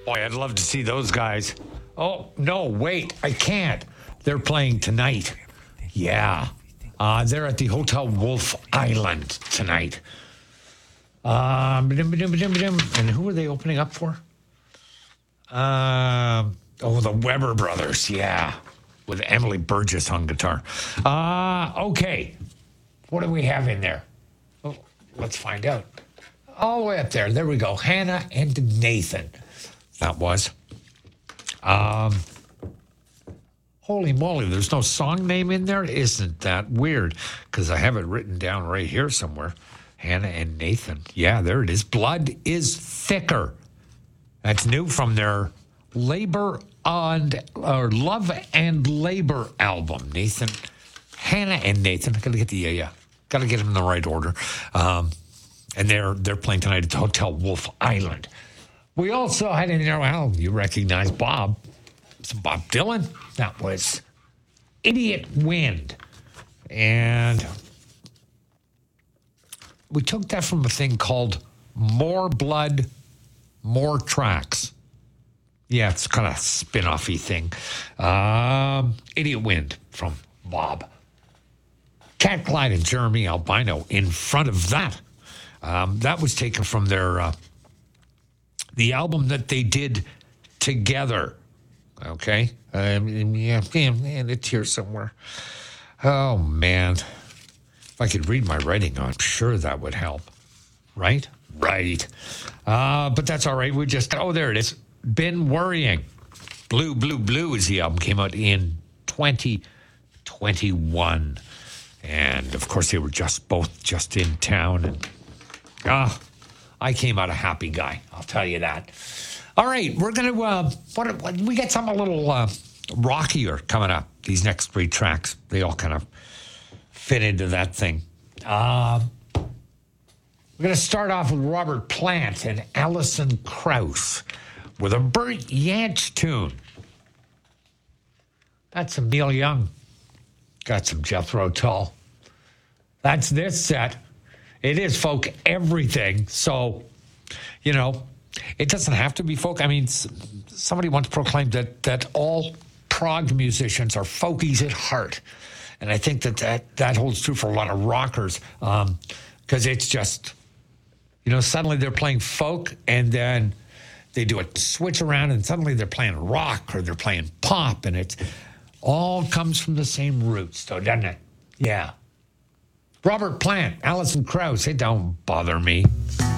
Boy, I'd love to see those guys. Oh, no, wait, I can't. They're playing tonight. Yeah. They're at the Hotel Wolf Island tonight. And who are they opening up for? The Weber Brothers, yeah. With Emily Burgess on guitar. Okay. What do we have in there? Oh, let's find out. All the way up there. There we go. Hannah and Nathan. That was. Holy moly, there's no song name in there? Isn't that weird? Because I have it written down right here somewhere. Hannah and Nathan. Yeah, there it is. Blood is Thicker. That's new from their Love and Labor album. Hannah and Nathan. I gotta get gotta get them in the right order. And they're playing tonight at the Hotel Wolf Island. We also had in there, well, you recognize Bob. Some Bob Dylan. That was Idiot Wind. And we took that from a thing called More Blood, More Tracks. Yeah, it's kind of a spin-off-y thing. Idiot Wind from Bob. Cat Clyde and Jeremy Albino in front of that. That was taken from their the album that they did together. Okay? And it's here somewhere. Oh, man. If I could read my writing, I'm sure that would help. Right? Right. But that's all right. There it is. Been Worrying. Blue, Blue, Blue is the album. Came out in 2021. And, of course, they were just in town. And, I came out a happy guy. I'll tell you that. All right, we're going to, we got something a little rockier coming up. These next 3 tracks, they all kind of fit into that thing. We're going to start off with Robert Plant and Alison Krauss with a Burt Jansch tune. That's some Neil Young. Got some Jethro Tull. That's this set. It is folk everything. So, it doesn't have to be folk. I mean, somebody once proclaimed that all prog musicians are folkies at heart. And I think that holds true for a lot of rockers because it's just, suddenly they're playing folk and then they do a switch around and suddenly they're playing rock or they're playing pop and it all comes from the same roots, though, doesn't it? Yeah. Robert Plant, Alison Krauss, it don't bother me.